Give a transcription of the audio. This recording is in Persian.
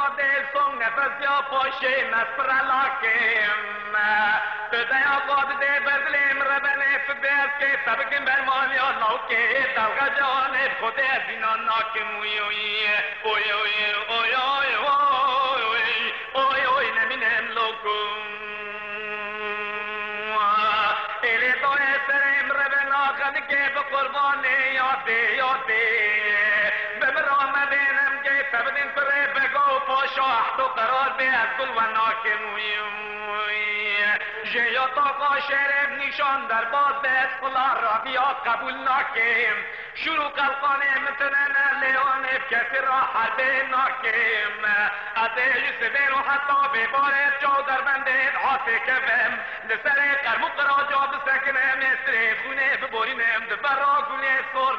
دل سون نفس یا پاشه مسپرلاکم بدایا قاد ده بدلیم ربنه فبیز که تبکیم برمان یا نوکه دلگا جانه خود ازینا ناکم اوی اوی اوی اوی اوی اوی اوی اوی نمینم لکم ایلی تو سرم ربنا خد که بقربانه یاده ببرامدینم که تبدین پره بگو پاشو احتو قرار به از گل و ناکم اوی جیا تا شرف نشان در باز به اسخلا را بیا قبول ناکم شروع قلقانه متنن لیون کسی را حرب ناکم از یوسفین و حتی به بار جو در بنده عاطه کبم لسر قرمق را جا بسکنم اسره خونه ببورینم دبر را گونه سر